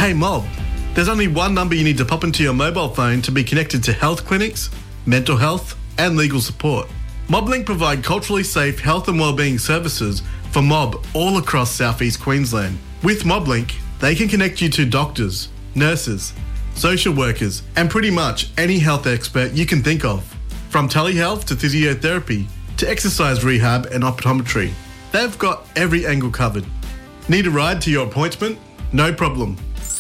Hey Mob, there's only one number you need to pop into your mobile phone to be connected to health clinics, mental health and legal support. MobLink provide culturally safe health and wellbeing services for mob all across southeast Queensland. With MobLink, they can connect you to doctors, nurses, social workers and pretty much any health expert you can think of. From telehealth to physiotherapy to exercise rehab and optometry. They've got every angle covered. Need a ride to your appointment? No problem.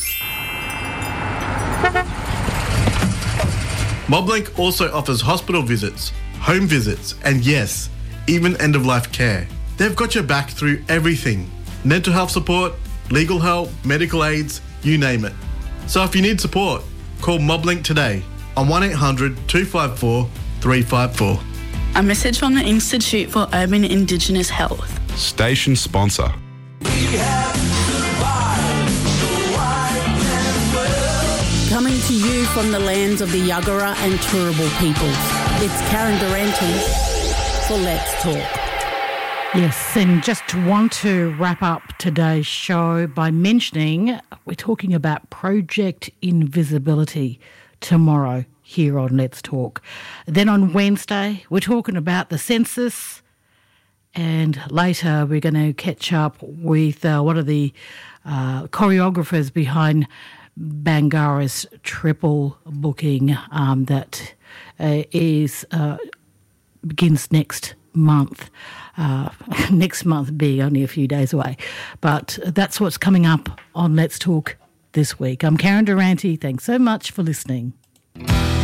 MobLink also offers hospital visits, home visits, and yes, even end-of-life care. They've got your back through everything. Mental health support, legal help, medical aids, you name it. So if you need support, call MobLink today on 1800 254 354. A message from the Institute for Urban Indigenous Health. Station sponsor. Coming to you from the lands of the Yuggera and Turrbal peoples, it's Karen Durante for Let's Talk. Yes, and just want to wrap up today's show by mentioning we're talking about Project Invisibility tomorrow here on Let's Talk. Then on Wednesday, we're talking about the census, and later we're going to catch up with one of the choreographers behind Bangarra's triple booking that begins next month. Next month being only a few days away. But that's what's coming up on Let's Talk this week. I'm Karen Durante. Thanks so much for listening.